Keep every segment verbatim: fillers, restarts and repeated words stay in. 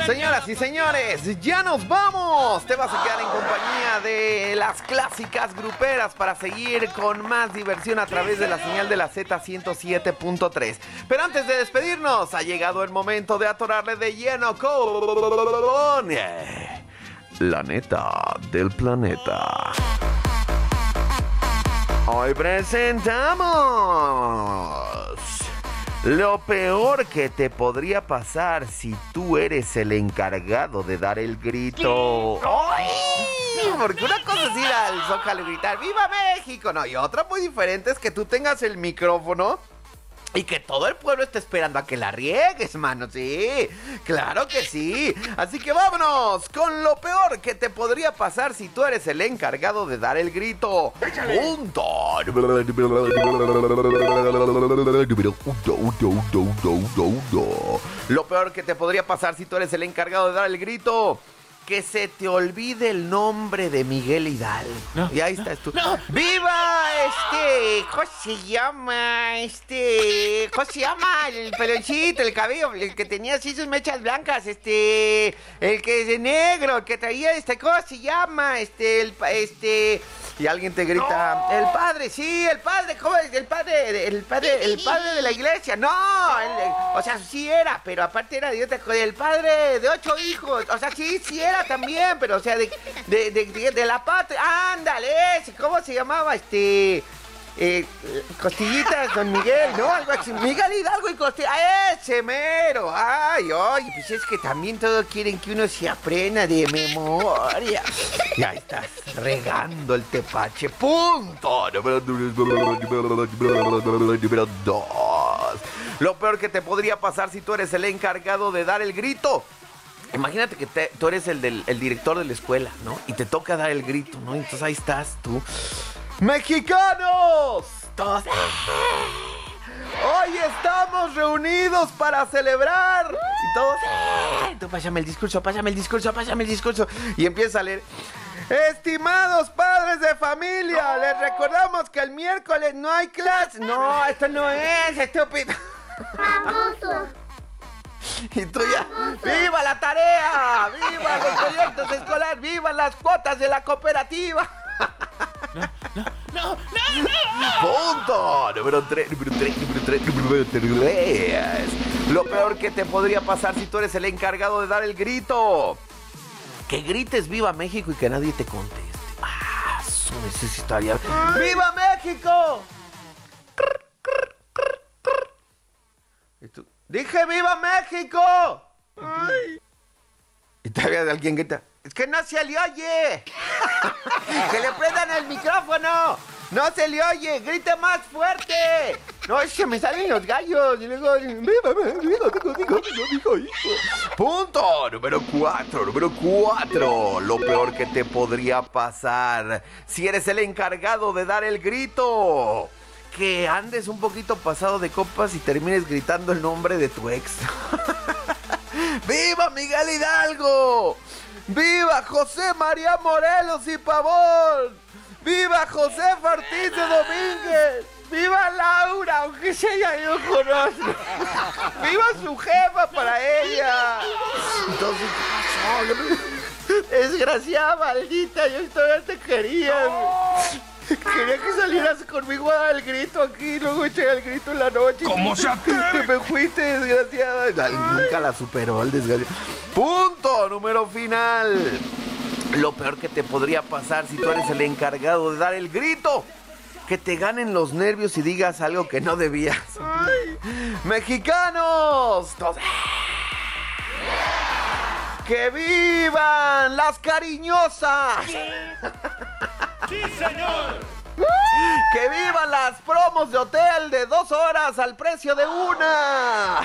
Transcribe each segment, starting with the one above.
Señoras y señores, ya nos vamos. Te vas a quedar en compañía de las clásicas gruperas para seguir con más diversión a través de la señal de la Z ciento siete punto tres. Pero antes de despedirnos, ha llegado el momento de atorarle de lleno con la neta del planeta. Hoy presentamos lo peor que te podría pasar si tú eres el encargado de dar el grito. ¡Ay! Porque una cosa es ir al Zócalo y gritar ¡Viva México! No, y otra muy diferente es que tú tengas el micrófono y que todo el pueblo esté esperando a que la riegues, mano. Sí, claro que sí. Así que vámonos con lo peor que te podría pasar si tú eres el encargado de dar el grito. Punto. Lo peor que te podría pasar si tú eres el encargado de dar el grito. Que se te olvide el nombre de Miguel Hidalgo. No, y ahí estás tú. No. ¡Viva este! ¿Cómo se llama? Este. ¿Cómo se llama? El peloncito, el cabello, el que tenía así sus mechas blancas. Este. El que es de negro, el que traía este. ¿Cómo se llama? Este. El. Este. Y alguien te grita, no. El padre, sí, el padre, ¿cómo es? El padre, el padre, el padre de la iglesia. No, el, o sea, sí era, pero aparte era de otra cosa, el padre de ocho hijos. O sea, sí, sí era también, pero o sea, de, de, de, de, de la patria. Ándale, ¿cómo se llamaba? Este... Eh, Costillitas, don Miguel, ¿no? Algo así. Miguel Hidalgo y Costillitas. ¡Ah, ese mero! ¡Ay, ay! Pues es que también todos quieren que uno se aprenda de memoria. Ya estás regando el tepache. Punto. Número dos. Lo peor que te podría pasar si tú eres el encargado de dar el grito. Imagínate que te, tú eres el, del, el director de la escuela, ¿no? Y te toca dar el grito, ¿no? Entonces ahí estás tú. ¡Mexicanos! Todos. Hoy estamos reunidos para celebrar. Y todos. Tú pásame el discurso, pásame el discurso, pásame el discurso. Y empieza a leer. Estimados padres de familia, les recordamos que el miércoles no hay clase. No, esto no es, estúpido. Y tú ya, ¡viva la tarea! ¡Viva los proyectos escolares! ¡Viva las cuotas de la cooperativa! No, no, no, no, no. Punto. Número tres, número tres, número tres, número tres. Lo peor que te podría pasar si tú eres el encargado de dar el grito. Que grites ¡Viva México! Y que nadie te conteste. Ah, eso necesitaría. ¡Viva México! ¿Y tú? ¡Dije ¡Viva México! Ay. Y todavía alguien grita, ¡es que no se le oye! ¡Que le prendan el micrófono! ¡No se le oye! ¡Grite más fuerte! ¡No, se me salen los gallos! Y luego, ¡viva México! Punto número cuatro, número cuatro. Lo peor que te podría pasar si eres el encargado de dar el grito. Que andes un poquito pasado de copas y termines gritando el nombre de tu ex. ¡Viva Miguel Hidalgo! ¡Viva José María Morelos y Pavón! ¡Viva José Ortiz de Domínguez! ¡Viva Laura! Aunque sea ella yo conozco. ¡Viva su jefa para ella! Entonces, ¿qué pasó? Desgraciada, maldita, yo todavía te quería. Quería que salieras conmigo a dar el grito aquí, luego eché el grito en la noche. ¿Cómo se atreve? Me fuiste, desgraciada. Ay, nunca la superó el desgraciado. Punto número final. Lo peor que te podría pasar si tú eres el encargado de dar el grito. Que te ganen los nervios y digas algo que no debías. Ay. ¡Mexicanos! Todos. ¡Que vivan las cariñosas! Sí, sí, señor. ¡Que vivan las promos de hotel de dos horas al precio de una!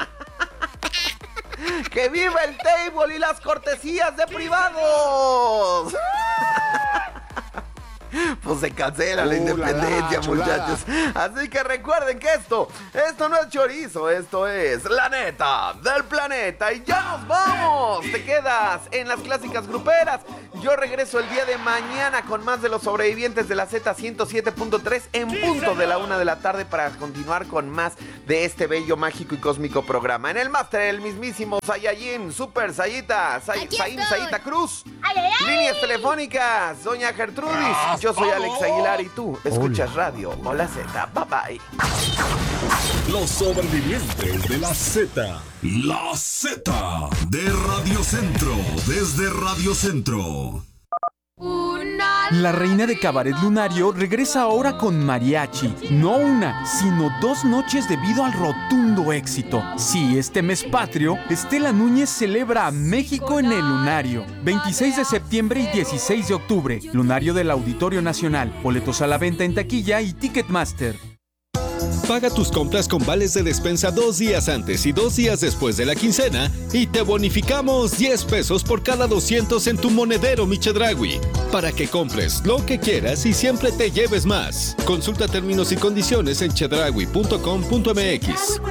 ¡Que viva el table y las cortesías de privados! pues se cancela uh, la independencia, la, la, muchachos. Así que recuerden que esto, esto no es chorizo, esto es la neta del planeta. Y ya nos vamos. Te quedas en las clásicas gruperas. Yo regreso el día de mañana con más de los sobrevivientes de la Z ciento siete punto tres en punto de la una de la tarde para continuar con más de este bello, mágico y cósmico programa. En el máster, el mismísimo Saiyajin, Super Sayita, Say, Sayin Sayita Cruz. Ay, ay, ay. Líneas telefónicas, Doña Gertrudis. Yo soy Alex Aguilar y tú escuchas Hola. Radio Hola Z. Bye bye. Los sobrevivientes de la Z. La Z de Radio Centro. Desde Radio Centro. La reina de Cabaret Lunario regresa ahora con mariachi. No una, sino dos noches debido al rotundo éxito. Sí, este mes patrio, Estela Núñez celebra a México en el Lunario. veintiséis de septiembre y dieciséis de octubre. Lunario del Auditorio Nacional. Boletos a la venta en taquilla y Ticketmaster. Paga tus compras con vales de despensa dos días antes y dos días después de la quincena y te bonificamos diez pesos por cada doscientos en tu monedero Mi Chedraui, para que compres lo que quieras y siempre te lleves más. Consulta términos y condiciones en chedraui punto com punto m x.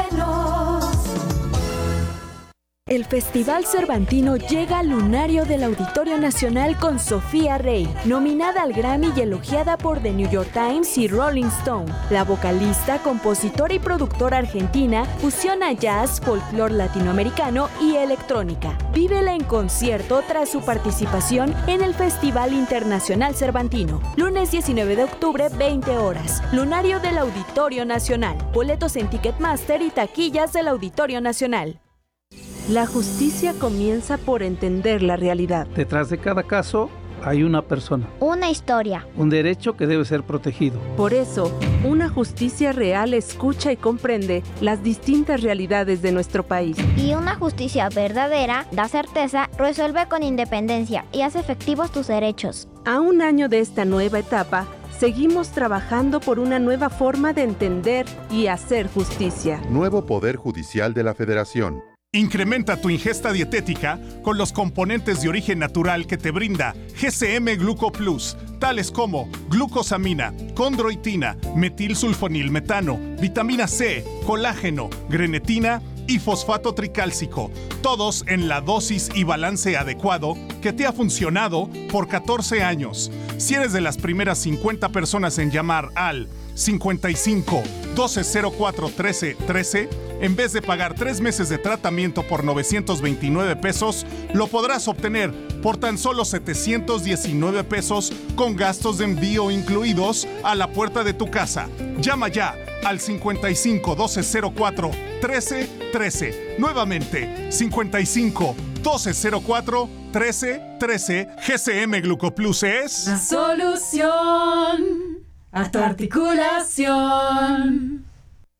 El Festival Cervantino llega al Lunario del Auditorio Nacional con Sofía Rey, nominada al Grammy y elogiada por The New York Times y Rolling Stone. La vocalista, compositora y productora argentina fusiona jazz, folclore latinoamericano y electrónica. Vívela en concierto tras su participación en el Festival Internacional Cervantino. Lunes diecinueve de octubre, veinte horas. Lunario del Auditorio Nacional. Boletos en Ticketmaster y taquillas del Auditorio Nacional. La justicia comienza por entender la realidad. Detrás de cada caso hay una persona. Una historia. Un derecho que debe ser protegido. Por eso, una justicia real escucha y comprende las distintas realidades de nuestro país. Y una justicia verdadera da certeza, resuelve con independencia y hace efectivos tus derechos. A un año de esta nueva etapa, seguimos trabajando por una nueva forma de entender y hacer justicia. Nuevo Poder Judicial de la Federación. Incrementa tu ingesta dietética con los componentes de origen natural que te brinda G C M Gluco Plus, tales como glucosamina, condroitina, metilsulfonilmetano, vitamina C, colágeno, grenetina y fosfato tricálcico, todos en la dosis y balance adecuado que te ha funcionado por catorce años. Si eres de las primeras cincuenta personas en llamar al cincuenta y cinco, doce cero cuatro, trece, trece, en vez de pagar tres meses de tratamiento por novecientos veintinueve pesos, lo podrás obtener por tan solo setecientos diecinueve pesos con gastos de envío incluidos a la puerta de tu casa. Llama ya al cincuenta y cinco, doce cero cuatro, trece, trece. Nuevamente, cincuenta y cinco, doce cero cuatro, trece, trece. G C M Glucoplus es la solución a tu articulación.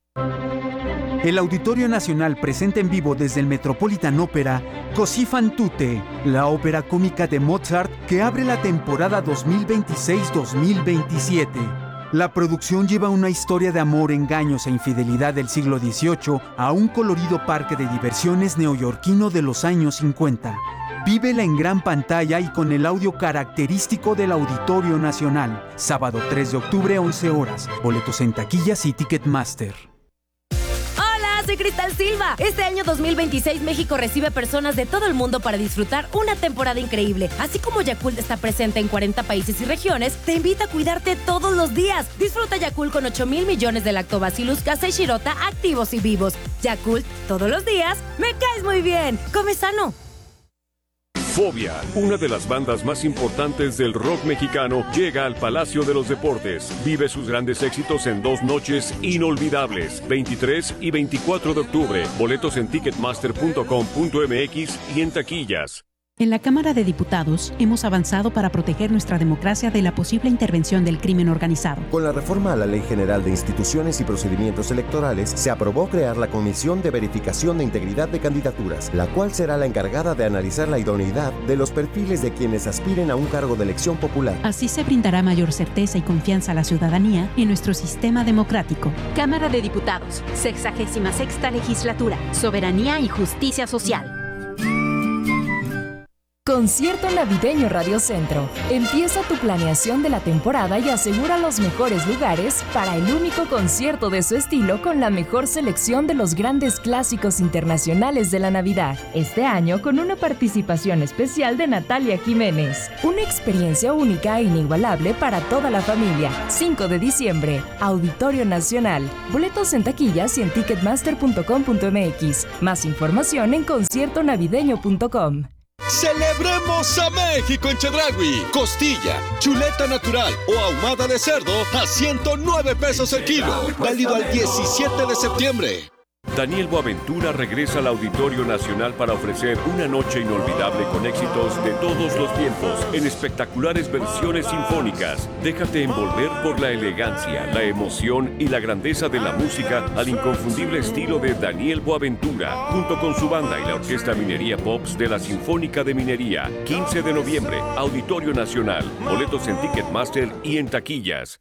El Auditorio Nacional presenta en vivo desde el Metropolitan Opera Così fan tutte, la ópera cómica de Mozart que abre la temporada dos mil veintiséis dos mil veintisiete. La producción lleva una historia de amor, engaños e infidelidad del siglo dieciocho a un colorido parque de diversiones neoyorquino de los años cincuenta. Vívela en gran pantalla y con el audio característico del Auditorio Nacional. Sábado tres de octubre, once horas. Boletos en taquillas y Ticketmaster. Soy Cristal Silva. Este año dos mil veintiséis México recibe personas de todo el mundo para disfrutar una temporada increíble. Así como Yakult está presente en cuarenta países y regiones, te invita a cuidarte todos los días. Disfruta Yakult con ocho mil millones de Lactobacillus casei shirota activos y vivos. Yakult, todos los días, me caes muy bien. Come sano. Fobia, una de las bandas más importantes del rock mexicano, llega al Palacio de los Deportes. Vive sus grandes éxitos en dos noches inolvidables, veintitrés y veinticuatro de octubre. Boletos en ticketmaster punto com punto m x y en taquillas. En la Cámara de Diputados hemos avanzado para proteger nuestra democracia de la posible intervención del crimen organizado. Con la reforma a la Ley General de Instituciones y Procedimientos Electorales, se aprobó crear la Comisión de Verificación de Integridad de Candidaturas, la cual será la encargada de analizar la idoneidad de los perfiles de quienes aspiren a un cargo de elección popular. Así se brindará mayor certeza y confianza a la ciudadanía en nuestro sistema democrático. Cámara de Diputados, sexagésima sexta legislatura, Soberanía y Justicia Social. Concierto Navideño Radio Centro. Empieza tu planeación de la temporada y asegura los mejores lugares para el único concierto de su estilo con la mejor selección de los grandes clásicos internacionales de la Navidad. Este año con una participación especial de Natalia Jiménez. Una experiencia única e inigualable para toda la familia. cinco de diciembre, Auditorio Nacional. Boletos en taquillas y en ticketmaster punto com punto m x. Más información en concierto navideño punto com. ¡Celebremos a México en Chedraui! Costilla, chuleta natural o ahumada de cerdo a ciento nueve pesos el kilo. Válido al diecisiete de septiembre. Daniel Boaventura regresa al Auditorio Nacional para ofrecer una noche inolvidable con éxitos de todos los tiempos en espectaculares versiones sinfónicas. Déjate envolver por la elegancia, la emoción y la grandeza de la música al inconfundible estilo de Daniel Boaventura, junto con su banda y la Orquesta Minería Pops de la Sinfónica de Minería. quince de noviembre, Auditorio Nacional. Boletos en Ticketmaster y en taquillas.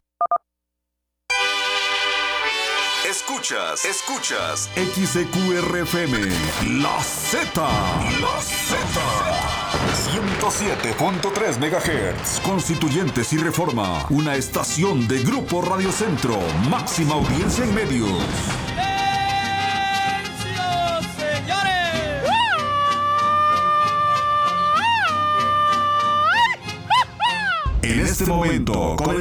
Escuchas, escuchas X E Q R F M, La Z, La Z, ciento siete punto tres megahertz, Constituyentes y Reforma, una estación de Grupo Radio Centro, máxima audiencia en medios. ¡Señores! En este momento, con